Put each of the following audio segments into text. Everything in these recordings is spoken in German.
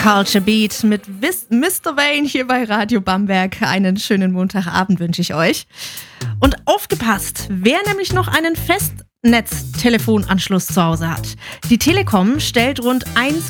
Culture Beat mit Mr. Wayne hier bei Radio Bamberg. Einen schönen Montagabend wünsche ich euch. Und aufgepasst, wer nämlich noch einen Festnetztelefonanschluss zu Hause hat. Die Telekom stellt rund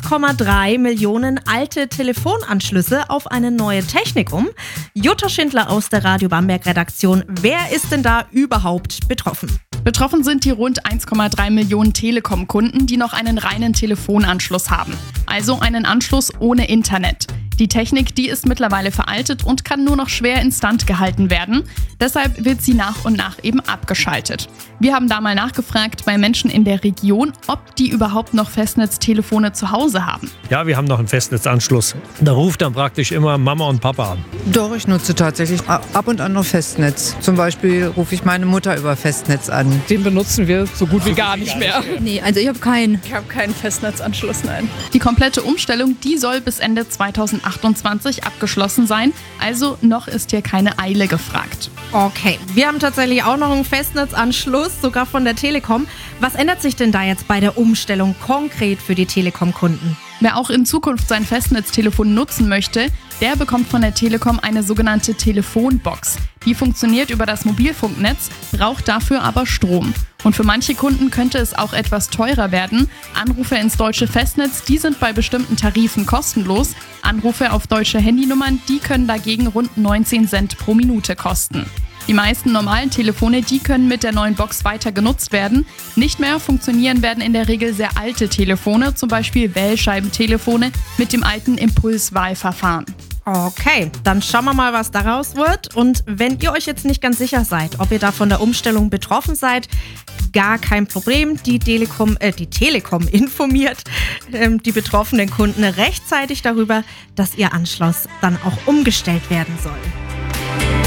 1,3 Millionen alte Telefonanschlüsse auf eine neue Technik um. Jutta Schindler aus der Radio Bamberg Redaktion. Wer ist denn da überhaupt betroffen? Betroffen sind die rund 1,3 Millionen Telekom-Kunden, die noch einen reinen Telefonanschluss haben. Also einen Anschluss ohne Internet. Die Technik, die ist mittlerweile veraltet und kann nur noch schwer instand gehalten werden. Deshalb wird sie nach und nach eben abgeschaltet. Wir haben da mal nachgefragt bei Menschen in der Region, ob die überhaupt noch Festnetztelefone zu Hause haben. Ja, wir haben noch einen Festnetzanschluss. Da ruft dann praktisch immer Mama und Papa an. Doch, ich nutze tatsächlich ab und an noch Festnetz. Zum Beispiel rufe ich meine Mutter über Festnetz an. Den benutzen wir so gut wie gar nicht mehr. Nee, also ich habe keinen. Ich habe keinen Festnetzanschluss, nein. Die komplette Umstellung, die soll bis Ende 2028 abgeschlossen sein. Also noch ist hier keine Eile gefragt. Okay, wir haben tatsächlich auch noch einen Festnetzanschluss, sogar von der Telekom. Was ändert sich denn da jetzt bei der Umstellung konkret für die Telekom-Kunden? Wer auch in Zukunft sein Festnetztelefon nutzen möchte, der bekommt von der Telekom eine sogenannte Telefonbox. Die funktioniert über das Mobilfunknetz, braucht dafür aber Strom. Und für manche Kunden könnte es auch etwas teurer werden. Anrufe ins deutsche Festnetz, die sind bei bestimmten Tarifen kostenlos. Anrufe auf deutsche Handynummern, die können dagegen rund 19 Cent pro Minute kosten. Die meisten normalen Telefone, die können mit der neuen Box weiter genutzt werden. Nicht mehr funktionieren werden in der Regel sehr alte Telefone, zum Beispiel Wählscheibentelefone mit dem alten Impulswahlverfahren. Okay, dann schauen wir mal, was daraus wird. Und wenn ihr euch jetzt nicht ganz sicher seid, ob ihr da von der Umstellung betroffen seid, gar kein Problem. Die Telekom informiert die betroffenen Kunden rechtzeitig darüber, dass ihr Anschluss dann auch umgestellt werden soll.